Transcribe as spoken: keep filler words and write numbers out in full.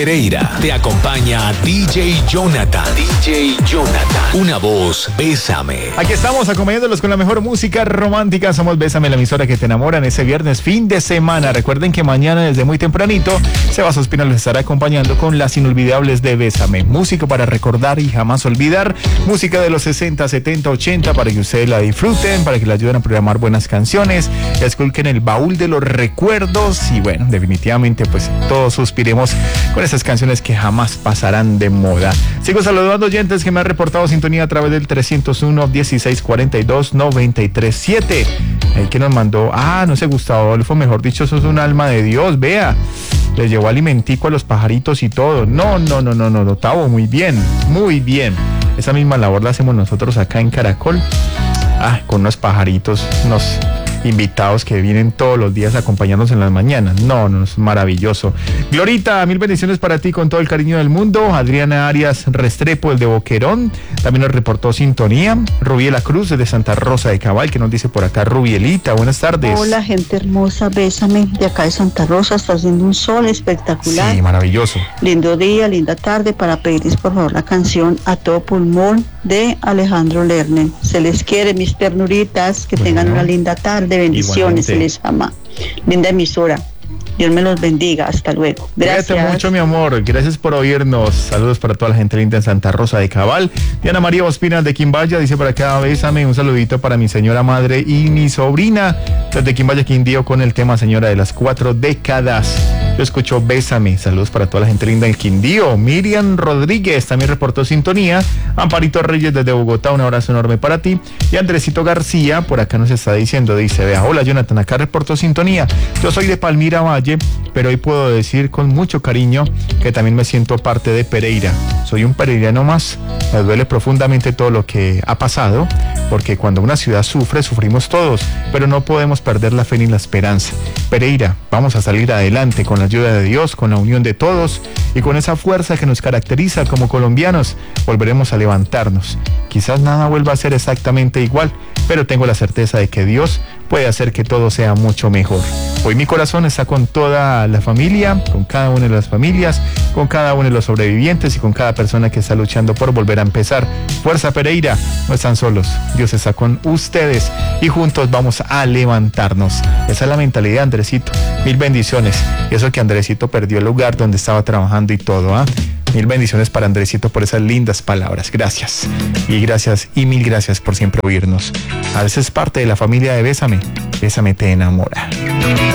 Pereira, te acompaña D J Jonathan. D J Jonathan, una voz, Bésame. Aquí estamos acompañándolos con la mejor música romántica. Somos Bésame, la emisora que te enamora en ese viernes, fin de semana. Recuerden que mañana desde muy tempranito Sebas Ospina los estará acompañando con las inolvidables de Bésame. Música para recordar y jamás olvidar. Música de los sesenta, setenta, ochenta para que ustedes la disfruten, para que la ayuden a programar buenas canciones, esculquen el baúl de los recuerdos y bueno, definitivamente pues todos suspiremos con esas canciones que jamás pasarán de moda. Sigo saludando oyentes que me han reportado sintonía a través del trescientos uno, dieciséis cuarenta y dos, noventa y tres siete. El que nos mandó, ah, no sé, Gustavo Adolfo, mejor dicho, eso es un alma de Dios, vea. Le llevó alimentico a los pajaritos y todo. No, no, no, no, no, Gustavo, muy bien, muy bien. Esa misma labor la hacemos nosotros acá en Caracol. Ah, con unos pajaritos, unos invitados que vienen todos los días a acompañarnos en las mañanas. No, no, es maravilloso. Glorita, mil bendiciones para ti con todo el cariño del mundo. Adriana Arias Restrepo, el de Boquerón, también nos reportó sintonía. Rubiela Cruz, de Santa Rosa de Cabal, que nos dice por acá, Rubielita, buenas tardes. Hola, gente hermosa, Bésame, de acá de Santa Rosa, está haciendo un sol espectacular. Sí, maravilloso. Lindo día, linda tarde, para pedirles por favor la canción A Todo Pulmón de Alejandro Lerner. Se les quiere, mis ternuritas, que bueno, tengan una linda tarde. Bendiciones, se les ama. Linda emisora. Dios me los bendiga. Hasta luego. Gracias. Cuídate mucho, mi amor. Gracias por oírnos. Saludos para toda la gente linda en Santa Rosa de Cabal. Diana María Ospina de Quimbaya dice por acá, Bésame, un saludito para mi señora madre y mi sobrina desde Quimbaya, Quindío, con el tema Señora de las Cuatro Décadas. Yo escucho Bésame. Saludos para toda la gente linda en Quindío. Miriam Rodríguez también reportó sintonía. Amparito Reyes desde Bogotá, un abrazo enorme para ti. Y Andresito García por acá nos está diciendo, dice, vea, hola Jonathan, acá reportó sintonía. Yo soy de Palmira Valle, pero hoy puedo decir con mucho cariño que también me siento parte de Pereira. Soy un pereirano más. Me duele profundamente todo lo que ha pasado, porque cuando una ciudad sufre, sufrimos todos, pero no podemos perder la fe ni la esperanza. Pereira, vamos a salir adelante con la ayuda de Dios, con la unión de todos y con esa fuerza que nos caracteriza como colombianos. Volveremos a levantarnos. Quizás nada vuelva a ser exactamente igual, pero tengo la certeza de que Dios puede hacer que todo sea mucho mejor. Hoy mi corazón está con toda la familia, con cada una de las familias, con cada uno de los sobrevivientes y con cada persona que está luchando por volver a empezar. Fuerza Pereira, no están solos, Dios está con ustedes y juntos vamos a levantarnos. Esa es la mentalidad de Andresito. Mil bendiciones. Y eso que Andresito perdió el lugar donde estaba trabajando y todo, ¿ah? ¿eh? Mil bendiciones para Andresito por esas lindas palabras. Gracias. Y gracias y mil gracias por siempre oírnos. A veces parte de la familia de Bésame. Bésame te enamora.